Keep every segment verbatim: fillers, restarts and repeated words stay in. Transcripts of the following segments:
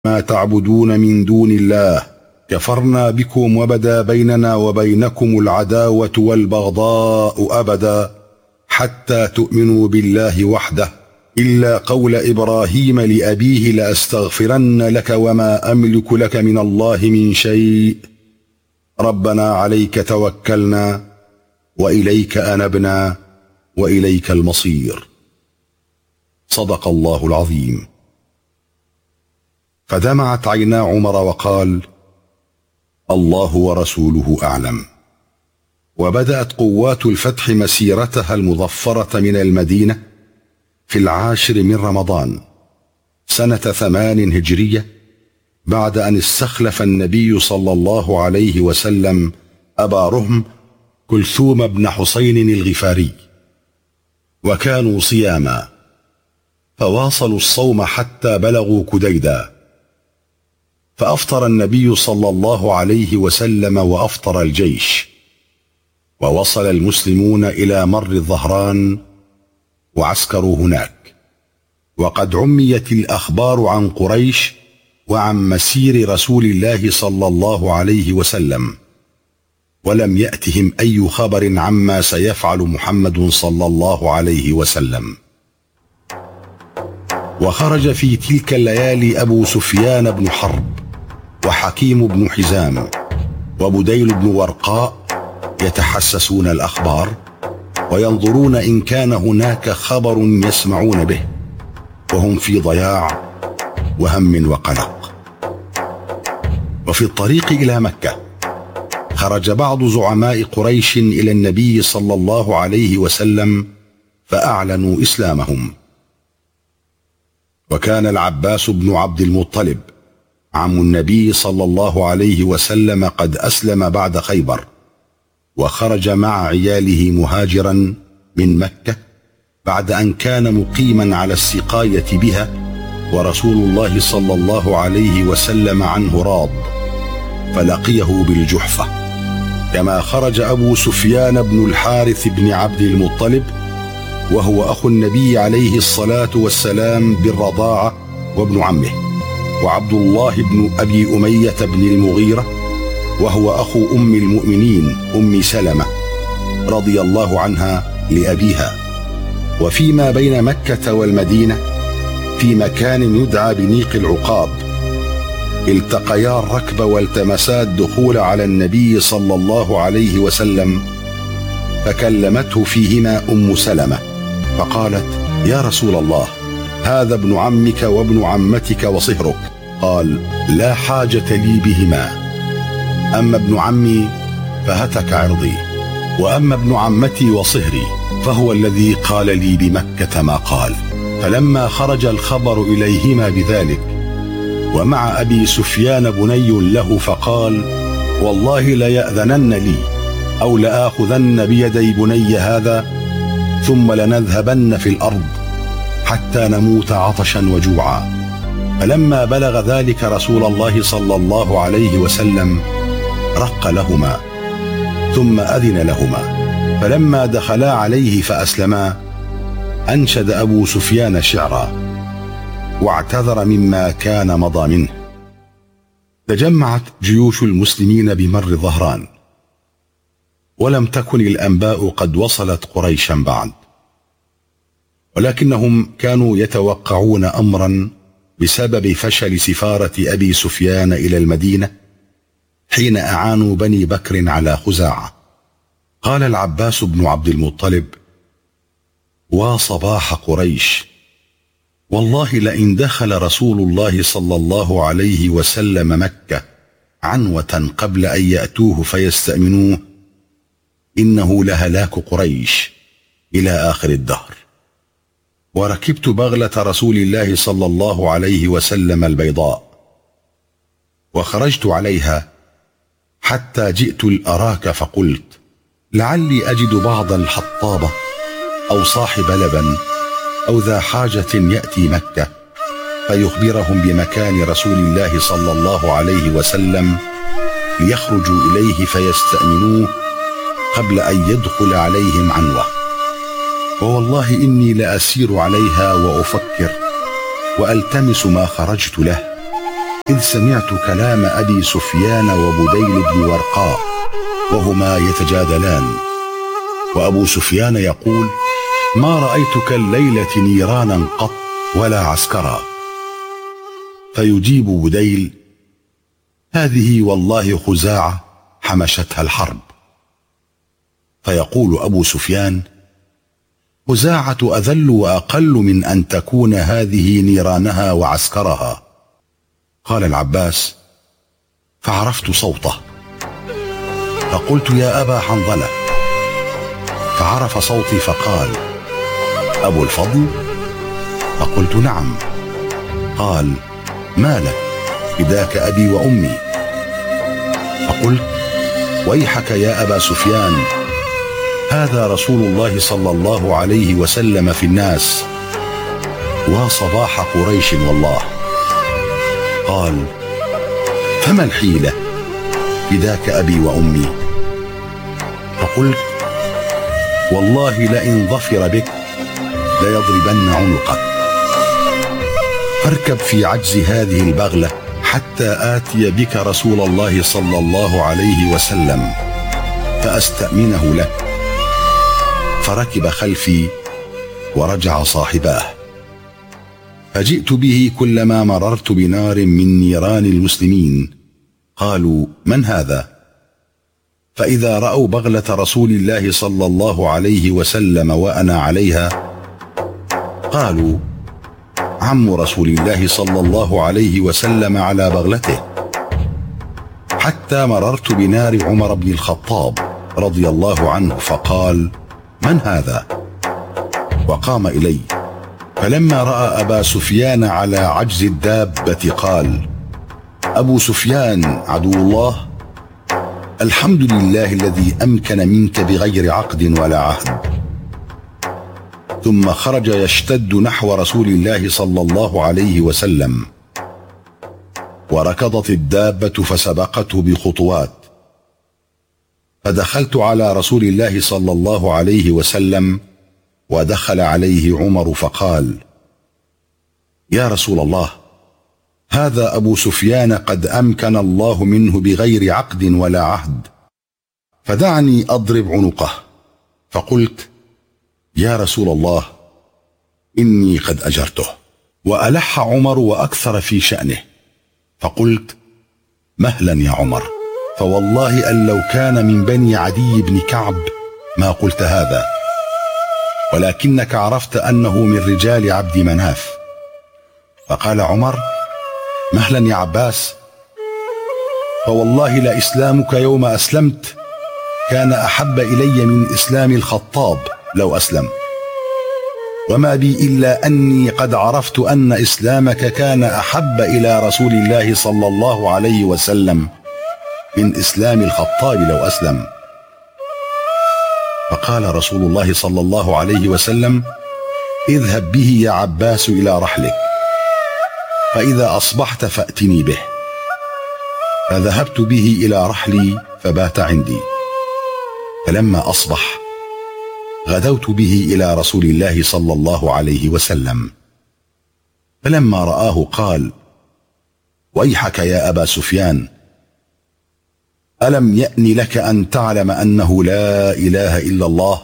ما تعبدون من دون الله كفرنا بكم وبدا بيننا وبينكم العداوة والبغضاء أبدا حتى تؤمنوا بالله وحده إلا قول إبراهيم لأبيه لأستغفرن لك وما أملك لك من الله من شيء ربنا عليك توكلنا وإليك أنبنا وإليك المصير. صدق الله العظيم. فدمعت عينا عمر وقال: الله ورسوله أعلم. وبدأت قوات الفتح مسيرتها المظفرة من المدينة في العاشر من رمضان سنة ثمان هجرية، بعد أن استخلف النبي صلى الله عليه وسلم أبا رهم كلثوم بن حسين الغفاري، وكانوا صياما، فواصلوا الصوم حتى بلغوا كديدا، فأفطر النبي صلى الله عليه وسلم وأفطر الجيش، ووصل المسلمون إلى مر الظهران وعسكروا هناك، وقد عميت الأخبار عن قريش وعن مسير رسول الله صلى الله عليه وسلم، ولم يأتهم أي خبر عما سيفعل محمد صلى الله عليه وسلم. وخرج في تلك الليالي أبو سفيان بن حرب وحكيم بن حزام وبديل بن ورقاء يتحسسون الأخبار وينظرون إن كان هناك خبر يسمعون به، وهم في ضياع وهم وقلق. وفي الطريق إلى مكة خرج بعض زعماء قريش إلى النبي صلى الله عليه وسلم فأعلنوا إسلامهم، وكان العباس بن عبد المطلب عم النبي صلى الله عليه وسلم قد أسلم بعد خيبر، وخرج مع عياله مهاجرا من مكة بعد أن كان مقيما على السقاية بها، ورسول الله صلى الله عليه وسلم عنه راض، فلقيه بالجحفة. كما خرج أبو سفيان بن الحارث بن عبد المطلب وهو أخو النبي عليه الصلاة والسلام بالرضاعة وابن عمه، وعبد الله بن أبي أمية بن المغيرة وهو أخو أم المؤمنين أم سلمة رضي الله عنها لأبيها. وفيما بين مكة والمدينة في مكان يدعى بنيق العقاب التقيا الركب والتمسا الدخول على النبي صلى الله عليه وسلم، فكلمته فيهما أم سلمة فقالت: يا رسول الله، هذا ابن عمك وابن عمتك وصهرك. قال: لا حاجة لي بهما، أما ابن عمي فهتك عرضي، وأما ابن عمتي وصهري فهو الذي قال لي بمكة ما قال. فلما خرج الخبر إليهما بذلك ومع أبي سفيان بني له فقال: والله ليأذنن لي أو لآخذن بيدي بني هذا ثم لنذهبن في الأرض حتى نموت عطشا وجوعا. فلما بلغ ذلك رسول الله صلى الله عليه وسلم رق لهما ثم أذن لهما، فلما دخلا عليه فأسلما أنشد أبو سفيان شعرا واعتذر مما كان مضى منه. تجمعت جيوش المسلمين بمر ظهران، ولم تكن الأنباء قد وصلت قريشا بعد، ولكنهم كانوا يتوقعون أمرا بسبب فشل سفارة أبي سفيان إلى المدينة حين أعانوا بني بكر على خزاعة. قال العباس بن عبد المطلب: وصباح قريش، والله لئن دخل رسول الله صلى الله عليه وسلم مكة عنوة قبل أن يأتوه فيستأمنوه إنه لهلاك قريش إلى آخر الدهر. وركبت بغلة رسول الله صلى الله عليه وسلم البيضاء وخرجت عليها حتى جئت الأراك، فقلت: لعلي أجد بعض الحطابة أو صاحب لبن أو ذا حاجة يأتي مكة فيخبرهم بمكان رسول الله صلى الله عليه وسلم ليخرجوا إليه فيستأمنوه قبل أن يدخل عليهم عنوة. ووالله إني لأسير عليها وأفكر وألتمس ما خرجت له، إذ سمعت كلام أبي سفيان وبديل بن ورقاء وهما يتجادلان، وأبو سفيان يقول: ما رأيتك الليلة نيرانا قط ولا عسكرا. فيجيب بديل: هذه والله خزاعة حمشتها الحرب. فيقول أبو سفيان: خزاعة أذل وأقل من أن تكون هذه نيرانها وعسكرها. قال العباس: فعرفت صوته فقلت: يا أبا حنظلة. فعرف صوتي فقال: أبو الفضل؟ فقلت: نعم. قال: ما لك؟ فداك أبي وأمي. فقلت: ويحك يا أبا سفيان، هذا رسول الله صلى الله عليه وسلم في الناس وصباح قريش والله. قال: فما الحيلة؟ فداك أبي وأمي. فقلت: والله لئن ظفر بك ليضربن عنقك، فاركب في عجز هذه البغلة حتى آتي بك رسول الله صلى الله عليه وسلم فأستأمنه لك. فركب خلفي ورجع صاحباه، فجئت به كلما مررت بنار من نيران المسلمين قالوا: من هذا؟ فإذا رأوا بغلة رسول الله صلى الله عليه وسلم وأنا عليها قالوا: عم رسول الله صلى الله عليه وسلم على بغلته. حتى مررت بنار عمر بن الخطاب رضي الله عنه فقال: من هذا؟ وقام إلي، فلما رأى أبا سفيان على عجز الدابة قال: أبو سفيان عدو الله، الحمد لله الذي أمكن منك بغير عقد ولا عهد. ثم خرج يشتد نحو رسول الله صلى الله عليه وسلم، وركضت الدابة فسبقته بخطوات، فدخلت على رسول الله صلى الله عليه وسلم، ودخل عليه عمر فقال: يا رسول الله، هذا أبو سفيان قد أمكن الله منه بغير عقد ولا عهد، فدعني أضرب عنقه. فقلت: يا رسول الله، إني قد أجرته. وألح عمر وأكثر في شأنه، فقلت: مهلا يا عمر، فوالله أن لو كان من بني عدي بن كعب ما قلت هذا، ولكنك عرفت أنه من رجال عبد مناف. فقال عمر: مهلا يا عباس، فوالله لإسلامك يوم أسلمت كان أحب إلي من إسلام الخطاب لو أسلم، وما بي إلا أني قد عرفت أن إسلامك كان أحب إلى رسول الله صلى الله عليه وسلم من إسلام الخطاب لو أسلم. فقال رسول الله صلى الله عليه وسلم: اذهب به يا عباس إلى رحلك، فإذا أصبحت فأتني به. فذهبت به إلى رحلي فبات عندي، فلما أصبح غدوت به إلى رسول الله صلى الله عليه وسلم، فلما رآه قال: ويحك يا أبا سفيان، ألم يأن لك أن تعلم أنه لا إله إلا الله؟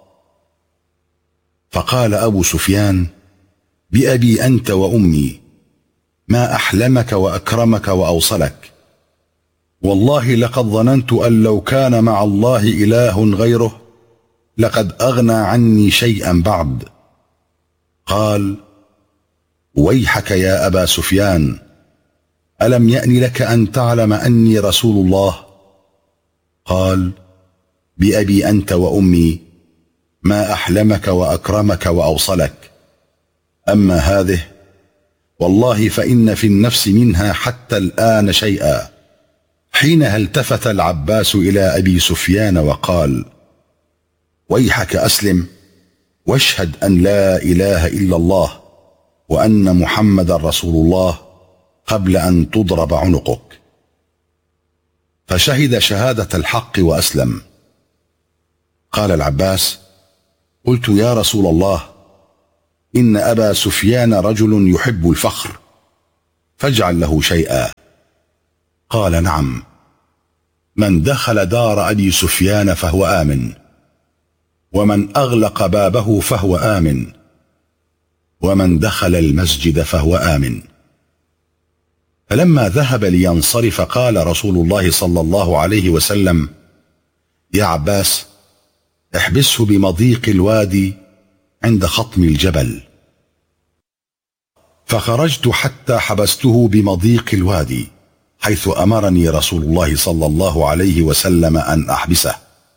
فقال أبو سفيان: بأبي أنت وأمي، ما أحلمك وأكرمك وأوصلك، والله لقد ظننت أن لو كان مع الله إله غيره لقد أغنى عني شيئا بعد. قال: ويحك يا أبا سفيان، ألم يأن لك أن تعلم أني رسول الله؟ قال: بأبي أنت وأمي، ما أحلمك وأكرمك وأوصلك، أما هذه والله فإن في النفس منها حتى الآن شيئا. حينها التفت العباس إلى أبي سفيان وقال: ويحك أسلم، واشهد أن لا إله إلا الله وأن محمد رسول الله قبل أن تضرب عنقك. فشهد شهادة الحق وأسلم. قال العباس: قلت: يا رسول الله، إن أبا سفيان رجل يحب الفخر، فاجعل له شيئا. قال نعم، من دخل دار أبي سفيان فهو آمن، ومن أغلق بابه فهو آمن، ومن دخل المسجد فهو آمن. فلما ذهب لينصرف قال رسول الله صلى الله عليه وسلم: يا عباس، احبسه بمضيق الوادي عند خطم الجبل. فخرجت حتى حبسته بمضيق الوادي حيث أمرني رسول الله صلى الله عليه وسلم أن أحبسه.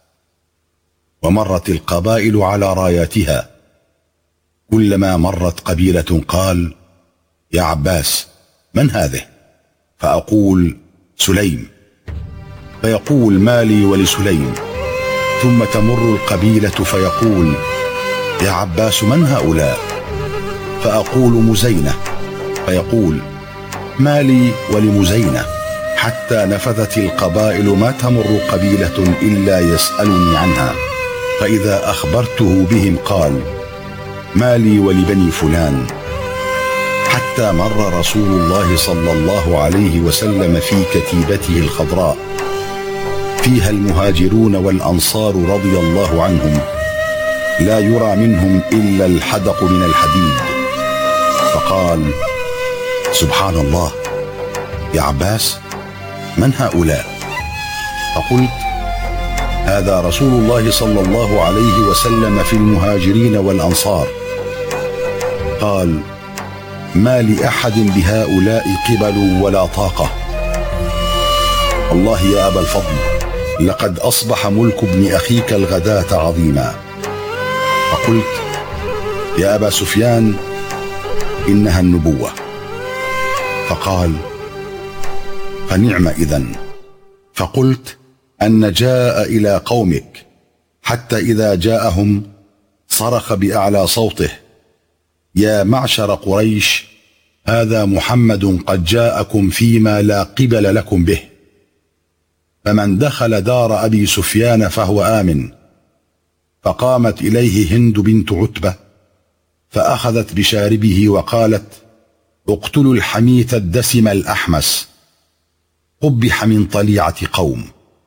ومرت القبائل على راياتها، كلما مرت قبيلة قال: يا عباس، من هذه؟ فأقول: سليم. فيقول: ما لي ولسليم؟ ثم تمر القبيلة فيقول: يا عباس، من هؤلاء؟ فأقول: مزينة. فيقول: ما لي ولمزينة؟ حتى نفذت القبائل ما تمر قبيلة إلا يسألني عنها، فإذا أخبرته بهم قال: ما لي ولبني فلان. حتى مر رسول الله صلى الله عليه وسلم في كتيبته الخضراء فيها المهاجرون والأنصار رضي الله عنهم، لا يرى منهم إلا الحدق من الحديد، فقال: سبحان الله، يا عباس، من هؤلاء؟ فقلت: هذا رسول الله صلى الله عليه وسلم في المهاجرين والأنصار. قال: ما لأحد بهؤلاء قبل ولا طاقة. والله يا أبا الفضل، لقد أصبح ملك ابن أخيك الغداة عظيما. فقلت: يا أبا سفيان، إنها النبوة. فقال: فنعم إذن. فقلت: أن جاء إلى قومك، حتى إذا جاءهم صرخ بأعلى صوته: يا معشر قريش، هذا محمد قد جاءكم فيما لا قبل لكم به، فمن دخل دار أبي سفيان فهو آمن. فقامت إليه هند بنت عتبة فأخذت بشاربه وقالت: اقتلوا الحميث الدسم الأحمس، قبح من طليعة قوم.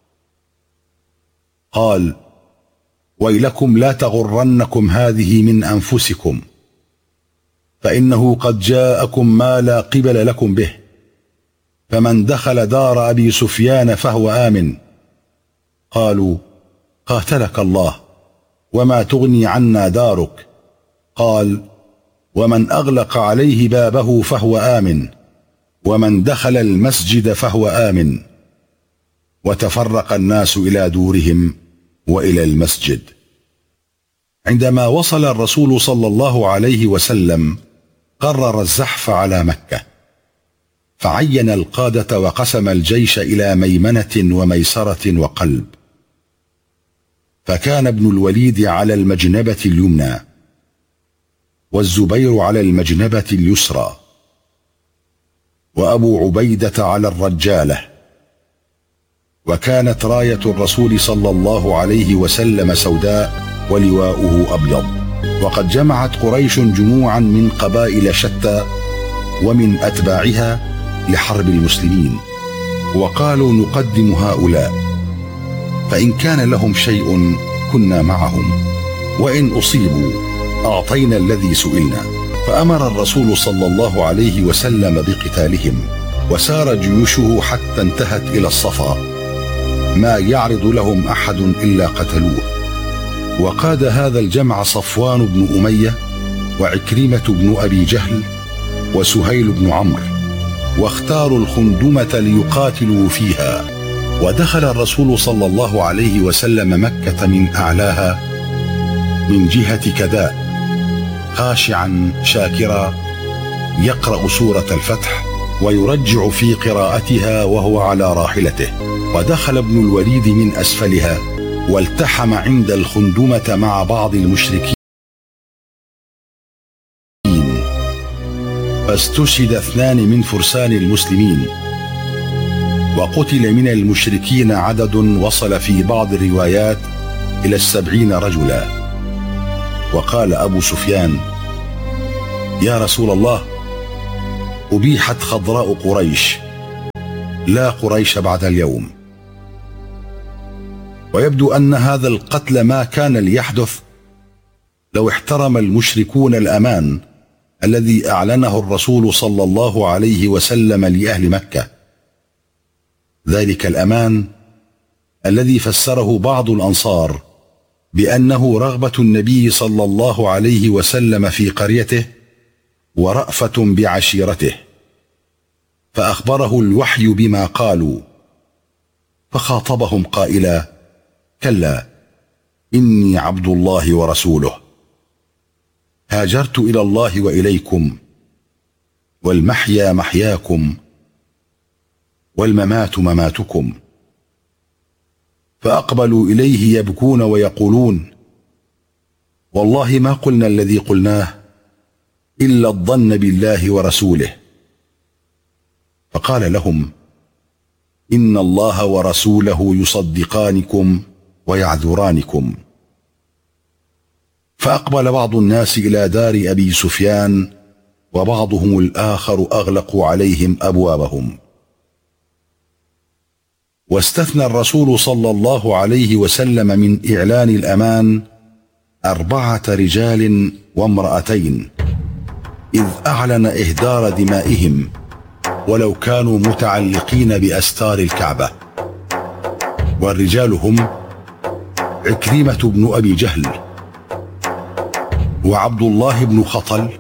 قال: ويلكم لا تغرنكم هذه من أنفسكم، فإنه قد جاءكم ما لا قبل لكم به، فمن دخل دار أبي سفيان فهو آمن. قالوا: قاتلك الله، وما تغني عنا دارك؟ قال: ومن أغلق عليه بابه فهو آمن، ومن دخل المسجد فهو آمن. وتفرق الناس إلى دورهم وإلى المسجد. عندما وصل الرسول صلى الله عليه وسلم قرر الزحف على مكة، فعين القادة وقسم الجيش إلى ميمنة وميسرة وقلب، فكان ابن الوليد على المجنبة اليمنى، والزبير على المجنبة اليسرى، وأبو عبيدة على الرجالة. وكانت راية الرسول صلى الله عليه وسلم سوداء ولواؤه أبيض. وقد جمعت قريش جموعا من قبائل شتى ومن أتباعها لحرب المسلمين، وقالوا: نقدم هؤلاء، فإن كان لهم شيء كنا معهم، وإن أصيبوا أعطينا الذي سئلنا. فأمر الرسول صلى الله عليه وسلم بقتالهم، وسار جيوشه حتى انتهت إلى الصفا، ما يعرض لهم أحد إلا قتلوه. وقاد هذا الجمع صفوان بن أمية وعكرمة بن أبي جهل وسهيل بن عمرو، واختاروا الخندمة ليقاتلوا فيها. ودخل الرسول صلى الله عليه وسلم مكة من أعلاها من جهة كداء، خاشعا شاكرا يقرأ سورة الفتح ويرجع في قراءتها وهو على راحلته. ودخل ابن الوليد من أسفلها والتحم عند الخندمة مع بعض المشركين، فاستشهد اثنان من فرسان المسلمين، وقتل من المشركين عدد وصل في بعض الروايات إلى السبعين رجلا. وقال أبو سفيان: يا رسول الله، أبيحت خضراء قريش، لا قريش بعد اليوم. ويبدو أن هذا القتل ما كان ليحدث لو احترم المشركون الأمان الذي أعلنه الرسول صلى الله عليه وسلم لأهل مكة، ذلك الأمان الذي فسره بعض الأنصار بأنه رغبة النبي صلى الله عليه وسلم في قريته ورأفة بعشيرته، فأخبره الوحي بما قالوا، فخاطبهم قائلا: كلا، إني عبد الله ورسوله، هاجرت إلى الله وإليكم، والمحيا محياكم، والممات مماتكم. فأقبلوا إليه يبكون ويقولون: والله ما قلنا الذي قلناه إلا الظن بالله ورسوله. فقال لهم: إن الله ورسوله يصدقانكم ويعذرانكم. فأقبل بعض الناس إلى دار أبي سفيان، وبعضهم الآخر أغلقوا عليهم أبوابهم. واستثنى الرسول صلى الله عليه وسلم من إعلان الأمان أربعة رجال وامرأتين، إذ أعلن إهدار دمائهم ولو كانوا متعلقين بأستار الكعبة. والرجال هم عكرمة بن أبي جهل، وعبد الله بن خطل،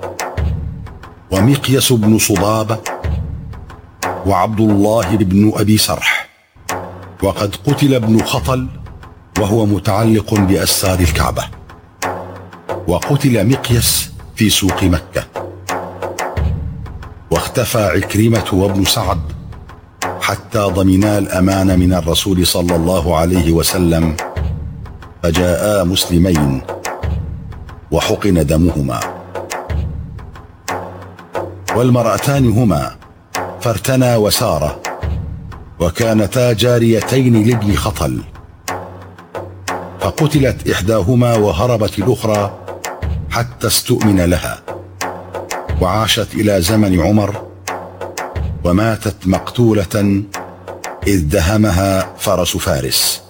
ومقيس بن صبابة، وعبد الله بن أبي سرح. وقد قتل ابن خطل وهو متعلق بأستار الكعبة، وقتل مقيس في سوق مكة. واختفى عكرمة وابن سعد حتى ضمنا الأمان من الرسول صلى الله عليه وسلم، فجاءا مسلمين وحقن دمهما. والمرأتان هما فرتنا وسارة، وكانتا جاريتين لابن خطل، فقتلت إحداهما وهربت الأخرى حتى استؤمن لها، وعاشت إلى زمن عمر، وماتت مقتولة إذ دهمها فرس فارس.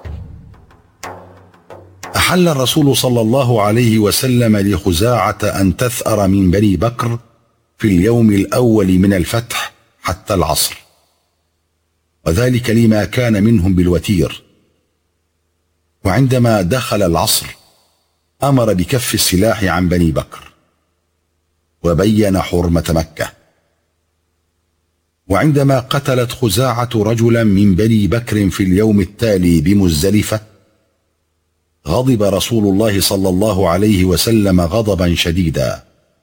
أحل الرسول صلى الله عليه وسلم لخزاعة أن تثأر من بني بكر في اليوم الأول من الفتح حتى العصر، وذلك لما كان منهم بالوتير. وعندما دخل العصر أمر بكف السلاح عن بني بكر، وبين حرمة مكة. وعندما قتلت خزاعة رجلا من بني بكر في اليوم التالي بمزدلفة، غضب رسول الله صلى الله عليه وسلم غضبا شديدا،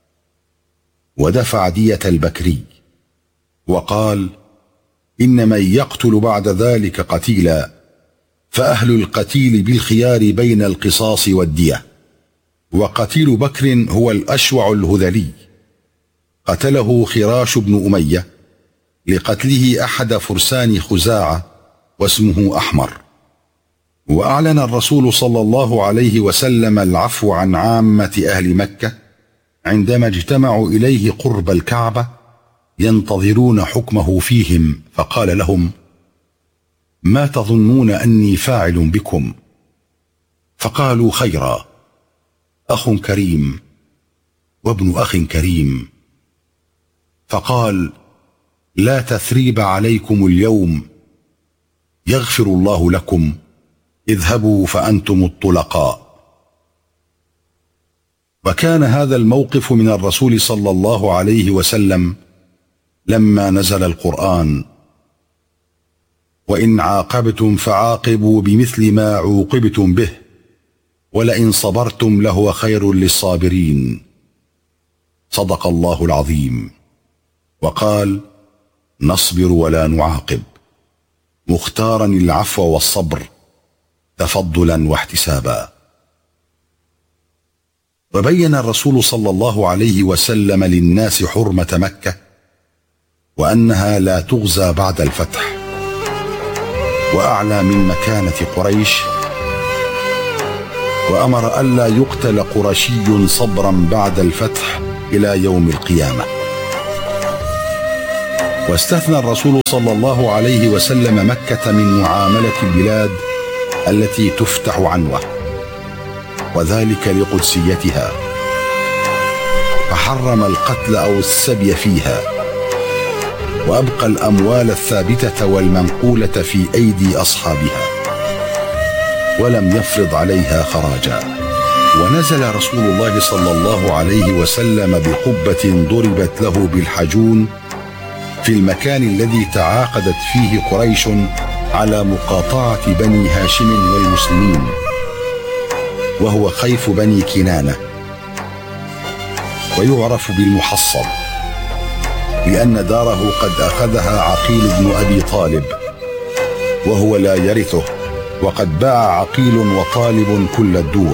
ودفع دية البكري، وقال: إن من يقتل بعد ذلك قتيلا، فأهل القتيل بالخيار بين القصاص والدية. وقتيل بكر هو الأشوع الهذلي، قتله خراش بن أمية لقتله أحد فرسان خزاعة واسمه أحمر. وأعلن الرسول صلى الله عليه وسلم العفو عن عامة أهل مكة عندما اجتمعوا إليه قرب الكعبة ينتظرون حكمه فيهم، فقال لهم: ما تظنون أني فاعل بكم؟ فقالوا: خيرا، أخ كريم وابن أخ كريم. فقال: لا تثريب عليكم اليوم، يغفر الله لكم، اذهبوا فأنتم الطلقاء. وكان هذا الموقف من الرسول صلى الله عليه وسلم لما نزل القرآن: وإن عاقبتم فعاقبوا بمثل ما عوقبتم به، ولئن صبرتم لهو خير للصابرين. صدق الله العظيم. وقال: نصبر ولا نعاقب، مختارا العفو والصبر تفضلا واحتسابا. وبين الرسول صلى الله عليه وسلم للناس حرمة مكة، وأنها لا تغزى بعد الفتح، وأعلى من مكانة قريش، وأمر ألا يقتل قرشي صبرا بعد الفتح إلى يوم القيامة. واستثنى الرسول صلى الله عليه وسلم مكة من معاملة البلاد التي تفتح عنوة، وذلك لقدسيتها، فحرم القتل أو السبي فيها، وأبقى الأموال الثابتة والمنقولة في أيدي أصحابها، ولم يفرض عليها خراجا. ونزل رسول الله صلى الله عليه وسلم بقبة ضربت له بالحجون في المكان الذي تعاقدت فيه قريش على مقاطعة بني هاشم والمسلمين، وهو خيف بني كنانة، ويعرف بالمحصب، لأن داره قد أخذها عقيل بن أبي طالب وهو لا يرثه، وقد باع عقيل وطالب كل الدور.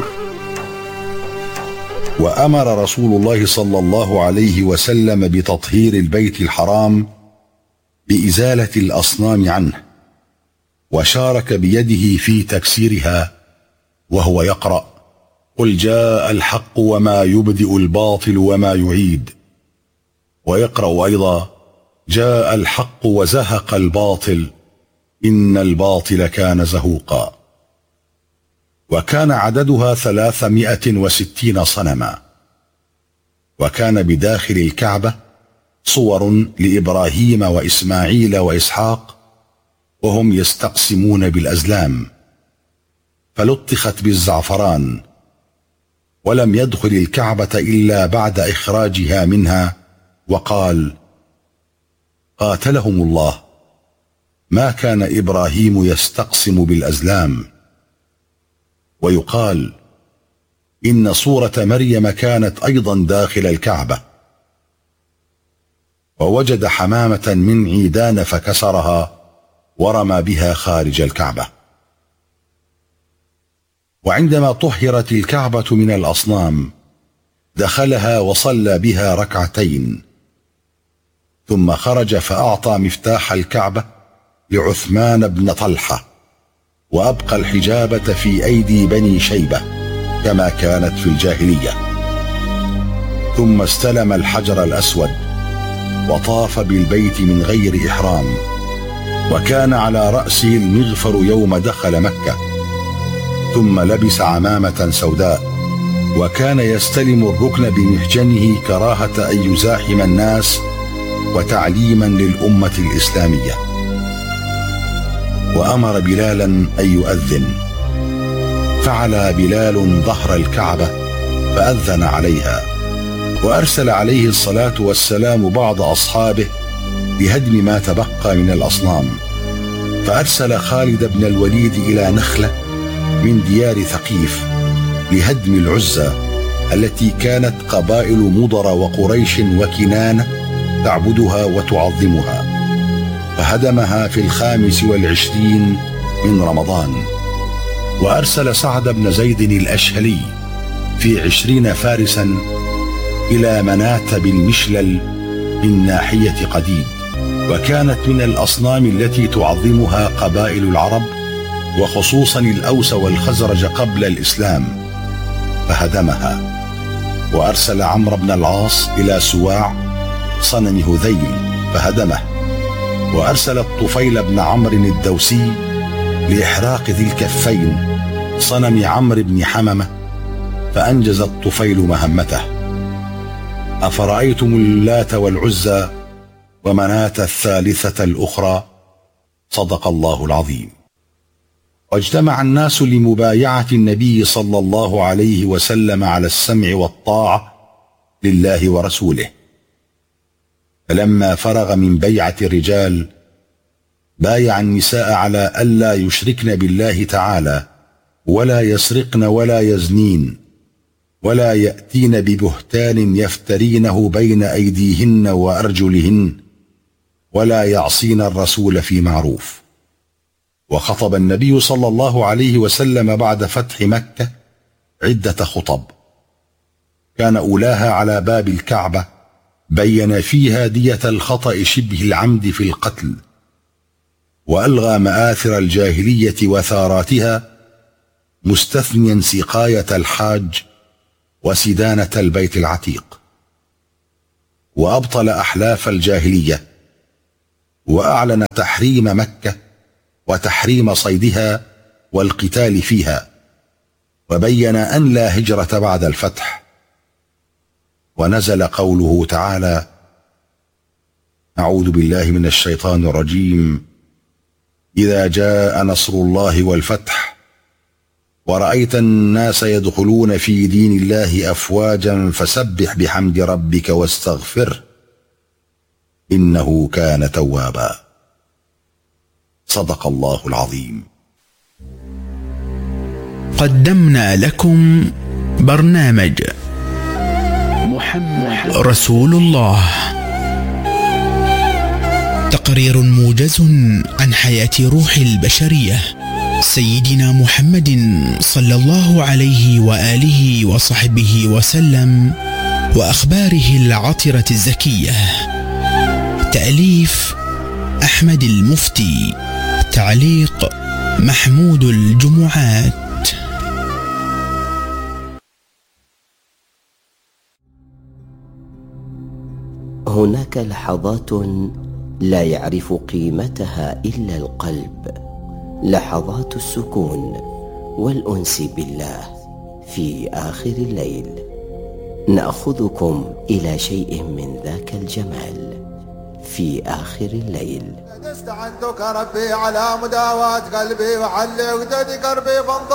وأمر رسول الله صلى الله عليه وسلم بتطهير البيت الحرام بإزالة الأصنام عنه، وشارك بيده في تكسيرها وهو يقرأ: قل جاء الحق وما يبدئ الباطل وما يعيد، ويقرأ أيضا: جاء الحق وزهق الباطل إن الباطل كان زهوقا. وكان عددها ثلاثمائة وستين صنما. وكان بداخل الكعبة صور لإبراهيم وإسماعيل وإسحاق وهم يستقسمون بالأزلام، فلطخت بالزعفران، ولم يدخل الكعبة إلا بعد إخراجها منها، وقال: قاتلهم الله، ما كان إبراهيم يستقسم بالأزلام. ويقال إن صورة مريم كانت أيضا داخل الكعبة. ووجد حمامة من عيدان فكسرها ورمى بها خارج الكعبة. وعندما طهرت الكعبة من الأصنام دخلها وصلى بها ركعتين، ثم خرج فأعطى مفتاح الكعبة لعثمان بن طلحة، وأبقى الحجابة في أيدي بني شيبة كما كانت في الجاهلية. ثم استلم الحجر الأسود وطاف بالبيت من غير إحرام، وكان على رأسه المغفر يوم دخل مكة، ثم لبس عمامة سوداء، وكان يستلم الركن بمحجنه كراهة أن يزاحم الناس وتعليما للأمة الإسلامية. وأمر بلالا أن يؤذن، فعلى بلال ظهر الكعبة فأذن عليها، وأرسل عليه الصلاة والسلام بعض أصحابه لهدم ما تبقى من الأصنام، فأرسل خالد بن الوليد إلى نخلة من ديار ثقيف لهدم العزى التي كانت قبائل مضر وقريش وكنانة تعبدها وتعظمها، فهدمها في الخامس والعشرين من رمضان. وأرسل سعد بن زيد الأشهلي في عشرين فارسا إلى مناة بالمشلل من ناحية قديد، وكانت من الأصنام التي تعظمها قبائل العرب وخصوصا الأوس والخزرج قبل الإسلام، فهدمها. وأرسل عمرو بن العاص إلى سواع صنم هذيل فهدمه. وأرسل الطفيل بن عمرو الدوسي لإحراق ذي الكفين صنم عمرو بن حممة، فأنجز الطفيل مهمته. أفرأيتم اللات والعزى ومناة الثالثة الأخرى؟ صدق الله العظيم. واجتمع الناس لمبايعة النبي صلى الله عليه وسلم على السمع والطاعة لله ورسوله. فلما فرغ من بيعة الرجال بايع النساء على ألا يشركن بالله تعالى، ولا يسرقن ولا يزنين، ولا يأتين ببهتان يفترينه بين أيديهن وأرجلهن، ولا يعصين الرسول في معروف. وخطب النبي صلى الله عليه وسلم بعد فتح مكة عدة خطب، كان أولاها على باب الكعبة بين فيها دية الخطأ شبه العمد في القتل، وألغى مآثر الجاهلية وثاراتها، مستثنيا سقاية الحاج وسدانة البيت العتيق، وأبطل أحلاف الجاهلية، وأعلن تحريم مكة وتحريم صيدها والقتال فيها، وبين أن لا هجرة بعد الفتح. ونزل قوله تعالى: أعوذ بالله من الشيطان الرجيم: إذا جاء نصر الله والفتح ورأيت الناس يدخلون في دين الله أفواجا فسبح بحمد ربك واستغفره إنه كان توابا. صدق الله العظيم. قدمنا لكم برنامج محمد رسول الله، تقرير موجز عن حياة روح البشرية سيدنا محمد صلى الله عليه وآله وصحبه وسلم، وأخباره العطرة الزكية. تأليف أحمد المفتي، تعليق محمود الجمعات. هناك لحظات لا يعرف قيمتها إلا القلب، لحظات السكون والأنس بالله في آخر الليل. نأخذكم إلى شيء من ذاك الجمال في آخر الليل. استعنتك ربي على مداواة قلبي وحل عقدة قربي فانظر